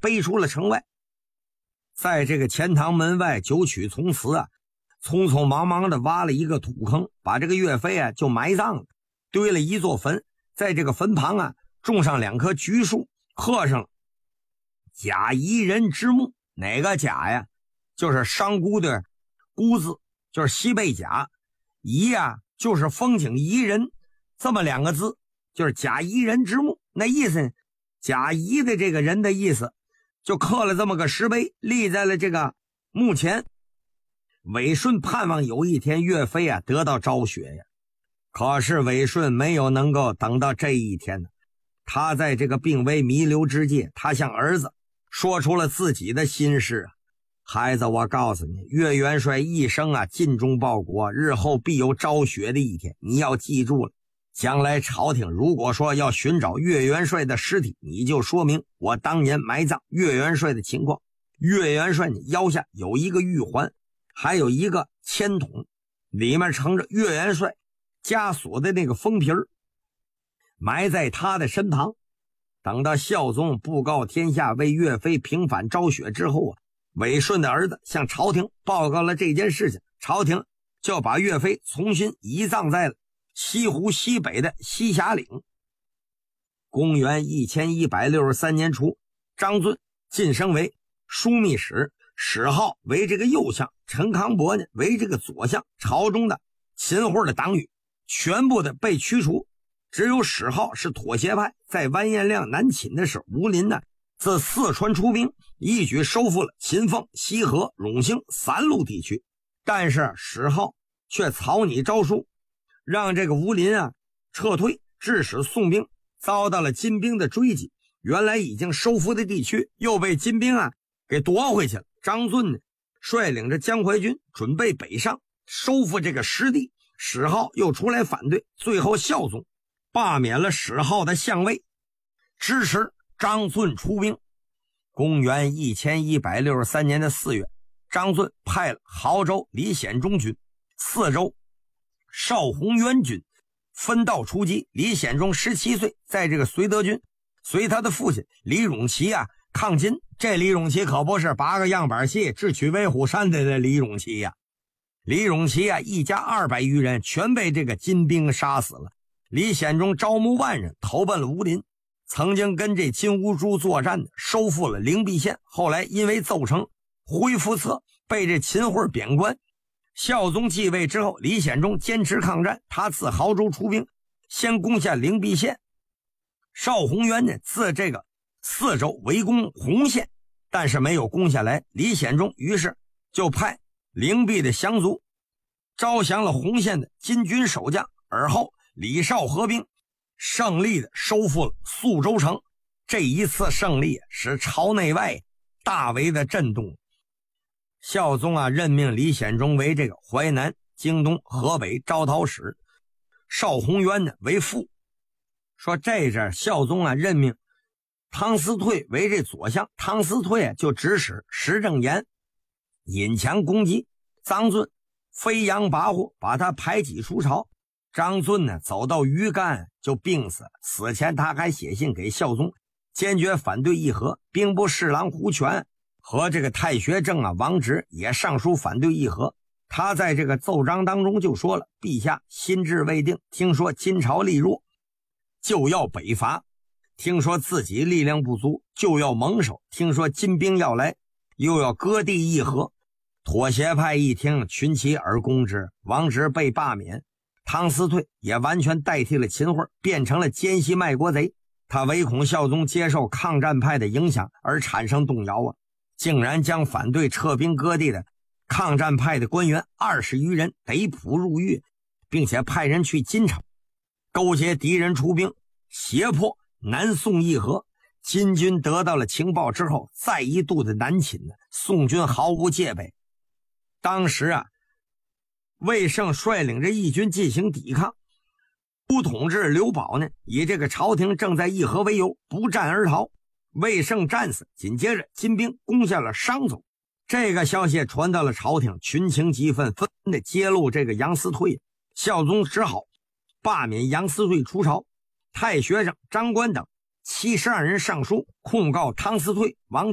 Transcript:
背出了城外。在这个钱塘门外九曲从祠啊，匆匆忙忙的挖了一个土坑，把这个岳飞啊就埋葬了，堆了一座坟，在这个坟旁啊种上2棵橘树，刻上贾宜人之墓。哪个贾呀？就是商贾的贾字，就是西北贾，宜啊就是风景宜人，这么2个字就是贾宜人之墓。那意思呢，贾谊的这个人的意思，就刻了这么个石碑，立在了这个墓前。韦顺盼望有一天岳飞啊得到昭雪呀，可是韦顺没有能够等到这一天呢。他在这个病危弥留之际，他向儿子说出了自己的心事啊。孩子，我告诉你，岳元帅一生啊尽忠报国，日后必有昭雪的一天，你要记住了。将来朝廷如果说要寻找岳元帅的尸体，你就说明我当年埋葬岳元帅的情况。岳元帅呢腰下有一个玉环，还有一个签筒，里面盛着岳元帅枷锁的那个封皮儿，埋在他的身旁。等到孝宗布告天下为岳飞平反昭雪之后啊，韦顺的儿子向朝廷报告了这件事情，朝廷就把岳飞重新移葬在了西湖西北的西峡岭。公元1163年初，张遵晋升为枢密使，史浩为这个右相，陈康伯呢为这个左相。朝中的秦桧的党羽全部的被驱除，只有史浩是妥协派。在完颜亮南侵的时候，吴林呢自四川出兵，一举收复了秦凤、西河、永兴3路地区。但是史浩却草拟诏书，让这个吴林啊撤退，致使宋兵遭到了金兵的追击。原来已经收复的地区又被金兵啊给夺回去了。张遵呢率领着江淮军准备北上收复这个失地，史浩又出来反对，最后孝宗罢免了史浩的相位，支持张遵出兵。公元1163年的4月，张遵派了亳州李显忠军、泗州邵宏渊军分道出击。李显忠17岁，在这个绥德军随他的父亲李永琪啊抗金。这李永琪可不是8个样板戏智取威虎山的李永琪呀。李永琪啊一家200余人全被这个金兵杀死了。李显忠招募万人投奔了吴林，曾经跟这金兀术作战的，收复了灵璧县。后来因为奏成恢复策，被这秦桧贬官。孝宗继位之后，李显忠坚持抗战，他自亳州出兵，先攻下灵璧县。邵宏渊呢自这个泗州围攻洪县，但是没有攻下来。李显忠于是就派灵璧的降卒招降了洪县的金军守将，而后李绍合兵，胜利的收复了宿州城。这一次胜利使朝内外大为的震动。孝宗啊任命李显忠为这个淮南、京东、河北招讨使，邵宏渊呢为副。说这阵孝宗啊任命汤思退为这左相，汤思退就指使石正言引强攻击张遵，飞扬跋扈，把他排挤出朝。张遵呢走到鱼干就病死了，死前他还写信给孝宗，坚决反对议和。兵部侍郎胡权和这个太学正啊王直也上书反对议和。他在这个奏章当中就说了，陛下心志未定，听说金朝力弱，就要北伐，听说自己力量不足，就要蒙守，听说金兵要来，又要割地议和。妥协派一听，群起而攻之，王直被罢免，汤思退也完全代替了秦桧，变成了奸细卖国贼。他唯恐孝宗接受抗战派的影响而产生动摇啊，竟然将反对撤兵割地的抗战派的官员20余人逮捕入狱，并且派人去金城勾结敌人出兵，胁迫南宋议和。金军得到了情报之后，再一度的南侵呢，宋军毫无戒备。当时啊，魏胜率领着义军进行抵抗，副统治刘保呢以这个朝廷正在议和为由不战而逃，魏胜战死。紧接着金兵攻下了商州，这个消息传到了朝廷，群情激愤，纷纷的揭露这个杨思退。孝宗只好罢免杨思退出朝。太学生张官等72人上书控告汤思退、王